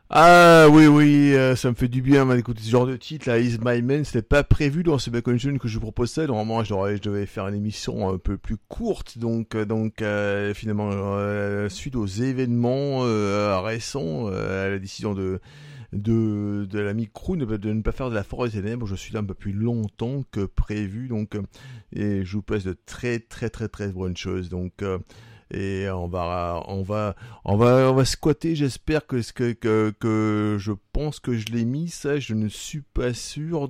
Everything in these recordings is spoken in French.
Ah oui oui, ça me fait du bien d'écouter ce genre de titre là. Is My Man, c'était pas prévu dans ce Back Connection que je vous proposais. Normalement, je devais faire une émission un peu plus courte, finalement, suite aux événements récents, à la décision de l'ami Crew de ne pas faire de la forêt des ténèbres, je suis là un peu plus longtemps que prévu, et je vous place de très très très très bonnes choses, et on va squatter. J'espère que je pense que je l'ai mis, ça, je ne suis pas sûr,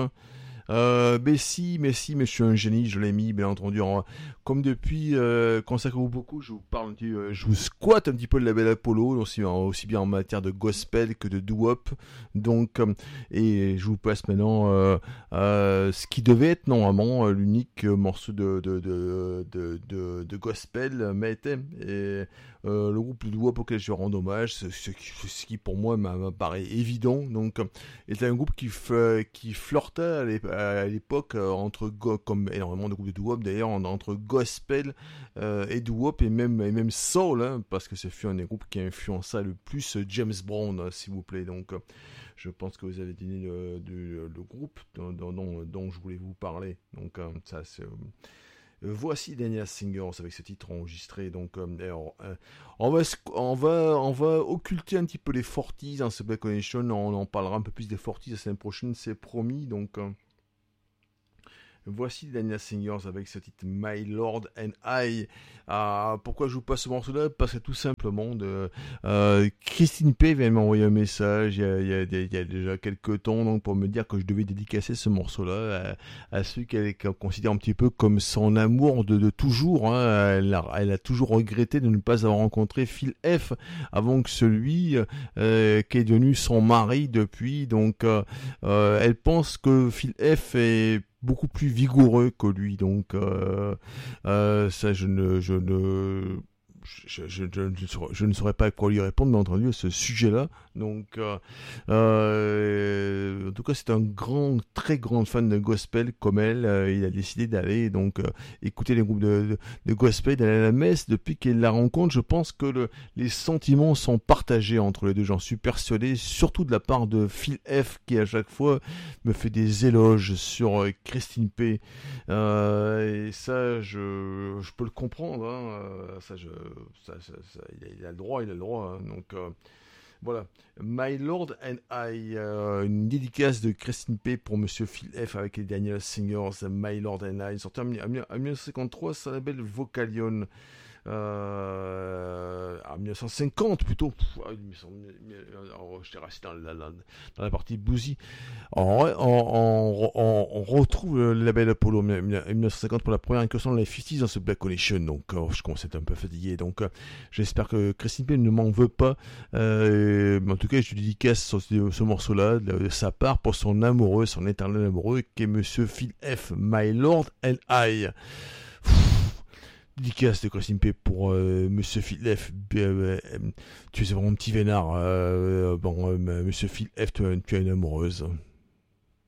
mais je suis un génie, je l'ai mis, bien entendu. Comme depuis Consacre-vous beaucoup, je vous parle, je vous squatte un petit peu le label Apollo, aussi bien en matière de gospel que de doo-wop. Et je vous passe maintenant ce qui devait être normalement l'unique morceau de gospel, mais était le groupe de doo-wop auquel je rends hommage, ce qui pour moi me paraît évident. Était un groupe qui flirtait à l'époque comme énormément de groupes de doo-wop d'ailleurs, entre gospel et doo-wop, et même soul, hein, parce que ce fut un des groupes qui influença le plus James Brown, s'il vous plaît. Je pense que vous avez deviné le groupe dont je voulais vous parler. Voici Daniel Singers avec ce titre enregistré. On va occulter un petit peu les 40s dans ce Back Connection. On en parlera un peu plus des 40s la semaine prochaine, c'est promis. Voici Daniel Singers avec ce titre My Lord and I. Pourquoi je vous passe ce morceau-là? Parce que tout simplement, Christine P vient m'envoyer un message il y a déjà quelques temps, pour me dire que je devais dédicacer ce morceau-là à celui qu'elle considère un petit peu comme son amour de toujours. Hein. Elle a toujours regretté de ne pas avoir rencontré Phil F avant que celui qui est devenu son mari depuis. Elle pense que Phil F est beaucoup plus vigoureux que lui, ça je ne saurais pas quoi lui répondre, bien entendu, à ce sujet-là. En tout cas, c'est un très grand fan de gospel comme elle. Il a décidé d'aller écouter les groupes de gospel, d'aller à la messe. Depuis qu'elle la rencontre, je pense que les sentiments sont partagés entre les deux. J'en suis persuadé, surtout de la part de Phil F, qui à chaque fois me fait des éloges sur Christine P. Et ça, je peux le comprendre. Hein. Il a le droit, hein. Voilà, My Lord and I, une dédicace de Christine P pour Monsieur Phil F avec les Daniel Singers, My Lord and I, sorti en 1953, ça s'appelle Vocalion. En 1950 plutôt. J'étais resté dans la partie bluesy. On retrouve le label Apollo en 1950 pour la première incursion dans les 50s dans ce Black Connection. Je commence à être un peu fatigué. J'espère que Christine P ne m'en veut pas. Mais en tout cas, je lui dédicace ce morceau-là de sa part pour son amoureux, son éternel amoureux, qui est Monsieur Phil F. My Lord and I. Dédicace de Christine P pour Monsieur Phil F. Tu es vraiment un petit vénard. Monsieur Phil F, tu as une amoureuse.